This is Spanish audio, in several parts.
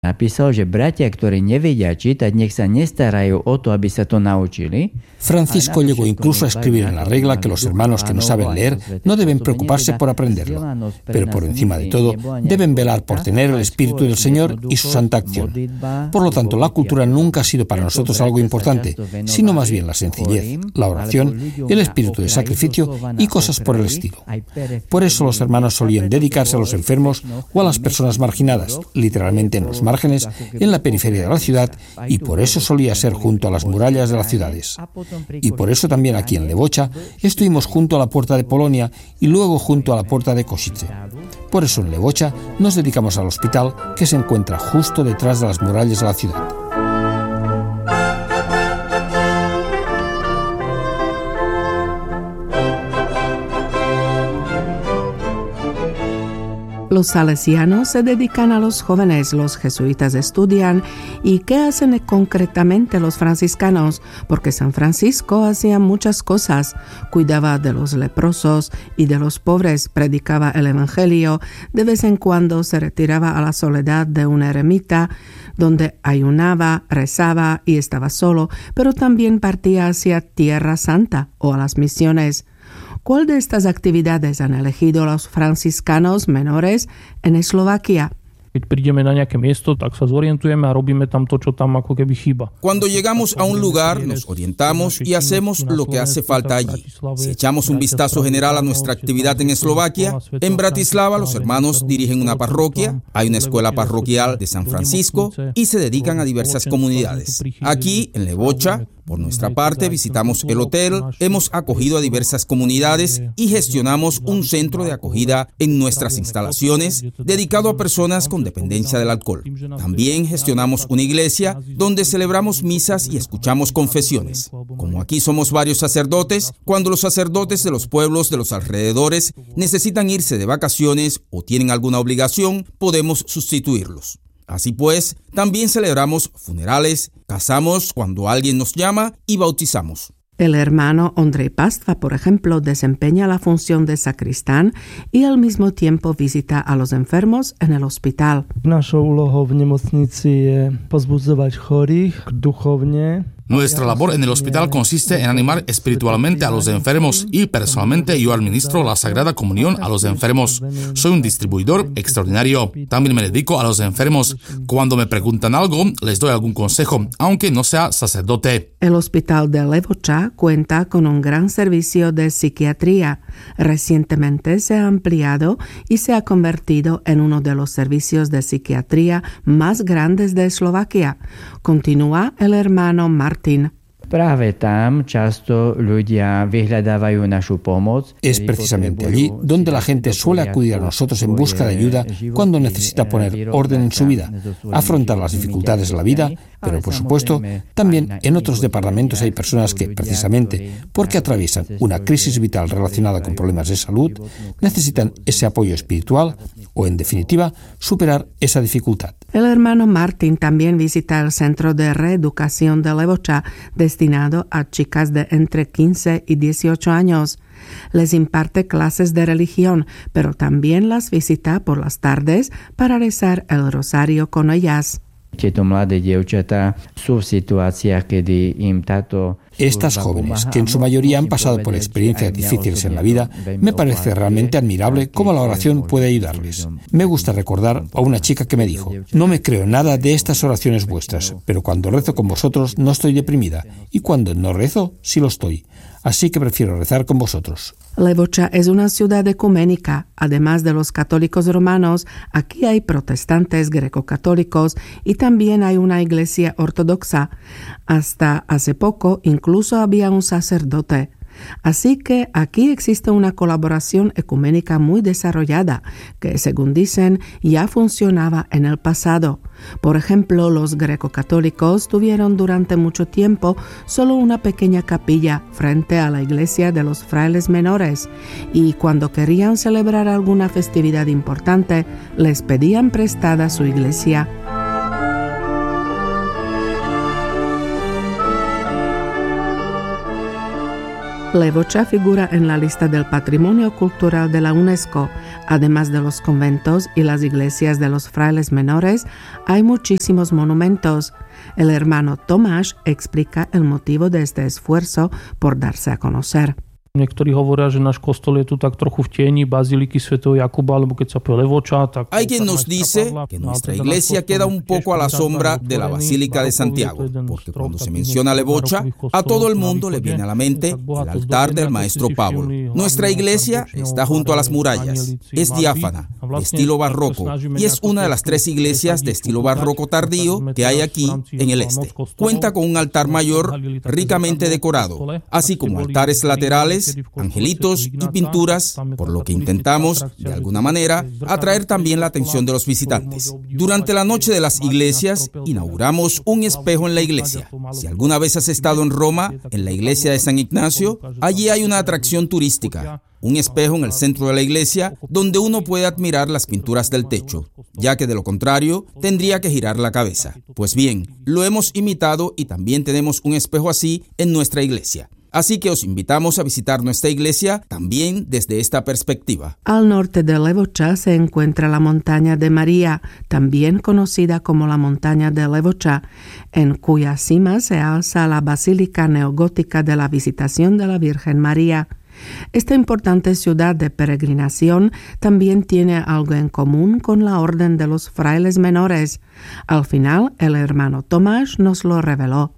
Napísal, že bratia, ktorí nevedia čítať, nech sa nestarajú o to, aby sa to naučili. Francisco llegó incluso a escribir en la regla que los hermanos que no saben leer no deben preocuparse por aprenderlo, pero por encima de todo deben velar por tener el Espíritu del Señor y su santa acción. Por lo tanto, la cultura nunca ha sido para nosotros algo importante, sino más bien la sencillez, la oración, el espíritu de sacrificio y cosas por el estilo. Por eso los hermanos solían dedicarse a los enfermos o a las personas marginadas, literalmente en los márgenes, en la periferia de la ciudad, y por eso solía ser junto a las murallas de las ciudades. Y por eso también aquí en Levoča estuvimos junto a la puerta de Polonia y luego junto a la puerta de Košice. Por eso en Levoča nos dedicamos al hospital que se encuentra justo detrás de las murallas de la ciudad. Los salesianos se dedican a los jóvenes, los jesuitas estudian. ¿Y qué hacen concretamente los franciscanos? Porque San Francisco hacía muchas cosas. Cuidaba de los leprosos y de los pobres, predicaba el evangelio. De vez en cuando se retiraba a la soledad de una ermita, donde ayunaba, rezaba y estaba solo, pero también partía hacia Tierra Santa o a las misiones. ¿Cuál de estas actividades han elegido los franciscanos menores en Eslovaquia? Cuando llegamos a un lugar, nos orientamos y hacemos lo que hace falta allí. Si echamos un vistazo general a nuestra actividad en Eslovaquia, en Bratislava los hermanos dirigen una parroquia, hay una escuela parroquial de San Francisco y se dedican a diversas comunidades. Aquí, en Levoča, por nuestra parte, visitamos el hotel, hemos acogido a diversas comunidades y gestionamos un centro de acogida en nuestras instalaciones dedicado a personas con dependencia del alcohol. También gestionamos una iglesia donde celebramos misas y escuchamos confesiones. Como aquí somos varios sacerdotes, cuando los sacerdotes de los pueblos de los alrededores necesitan irse de vacaciones o tienen alguna obligación, podemos sustituirlos. Así pues, también celebramos funerales, casamos cuando alguien nos llama y bautizamos. El hermano Ondrej Pastva, por ejemplo, desempeña la función de sacristán y al mismo tiempo visita a los enfermos en el hospital. Našou úlohou v nemocnici je pozbudzovať chorých duchovne. Nuestra labor en el hospital consiste en animar espiritualmente a los enfermos y personalmente yo administro la Sagrada Comunión a los enfermos. Soy un distribuidor extraordinario. También me dedico a los enfermos. Cuando me preguntan algo, les doy algún consejo, aunque no sea sacerdote. El hospital de Levoča cuenta con un gran servicio de psiquiatría. Recientemente se ha ampliado y se ha convertido en uno de los servicios de psiquiatría más grandes de Eslovaquia. Continúa el hermano Martin. Práve tam často ľudia vyhľadávajú našu pomoc. Es precisamente allí donde la gente suele acudir a nosotros en busca de ayuda cuando necesita poner orden en su vida, afrontar las dificultades de la vida, pero por supuesto también en otros departamentos hay personas que precisamente porque atraviesan una crisis vital relacionada con problemas de salud, necesitan ese apoyo espiritual o en definitiva superar esa dificultad. El hermano Martin también visita el centro de reeducación de Levoča, destinado a chicas de entre 15 y 18 años. Les imparte clases de religión, pero también las visita por las tardes para rezar el rosario con ellas. Tieto mladé dievčatá sú v situáciách, kedy im táto... Estas jóvenes, que en su mayoría han pasado por experiencias difíciles en la vida, me parece realmente admirable cómo la oración puede ayudarles. Me gusta recordar a una chica que me dijo: no me creo nada de estas oraciones vuestras, pero cuando rezo con vosotros no estoy deprimida, y cuando no rezo, sí lo estoy. Así que prefiero rezar con vosotros. Levoča es una ciudad ecuménica. Además de los católicos romanos, aquí hay protestantes greco-católicos y también hay una iglesia ortodoxa. Hasta hace poco incluso había un sacerdote. Así que aquí existe una colaboración ecuménica muy desarrollada, que según dicen ya funcionaba en el pasado. Por ejemplo, los greco-católicos tuvieron durante mucho tiempo solo una pequeña capilla frente a la iglesia de los frailes menores, y cuando querían celebrar alguna festividad importante, les pedían prestada su iglesia. Levoča figura en la lista del Patrimonio Cultural de la UNESCO. Además de los conventos y las iglesias de los frailes menores, hay muchísimos monumentos. El hermano Tomáš explica el motivo de este esfuerzo por darse a conocer. Niektorí hovoria, že náš kostol je tu tak trochu v tieni baziliky svätého Jakuba, alebo keď sa povie Levoča, tak... Hay quien nos dice que nuestra iglesia queda un poco a la sombra de la Basílica de Santiago, porque cuando se menciona Levoča, a todo el mundo le viene a la mente el altar del maestro Pavol. Nuestra iglesia está junto a las murallas, es diáfana, de estilo barroco, y es una de las 3 iglesias de estilo barroco tardío que hay aquí en el este. Cuenta con un altar mayor ricamente decorado, así como altares laterales, angelitos y pinturas, por lo que intentamos, de alguna manera, atraer también la atención de los visitantes. Durante la Noche de las Iglesias, inauguramos un espejo en la iglesia. Si alguna vez has estado en Roma, en la iglesia de San Ignacio, allí hay una atracción turística. Un espejo en el centro de la iglesia donde uno puede admirar las pinturas del techo, ya que de lo contrario tendría que girar la cabeza. Pues bien, lo hemos imitado y también tenemos un espejo así en nuestra iglesia. Así que os invitamos a visitar nuestra iglesia también desde esta perspectiva. Al norte de Levoča se encuentra la Montaña de María, también conocida como la Montaña de Levoča, en cuya cima se alza la Basílica Neogótica de la Visitación de la Virgen María. Esta importante ciudad de peregrinación también tiene algo en común con la Orden de los Frailes Menores. Al final, el hermano Tomáš nos lo reveló.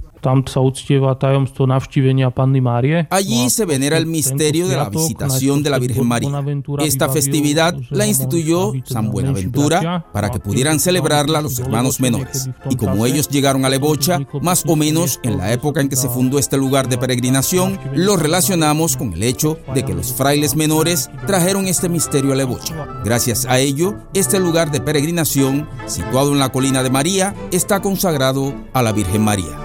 Allí se venera el misterio de la visitación de la Virgen María. Esta festividad la instituyó San Buenaventura para que pudieran celebrarla los hermanos menores. Y como ellos llegaron a Levoča, más o menos en la época en que se fundó este lugar de peregrinación, lo relacionamos con el hecho de que los frailes menores trajeron este misterio a Levoča. Gracias a ello, este lugar de peregrinación, situado en la colina de María, está consagrado a la Virgen María.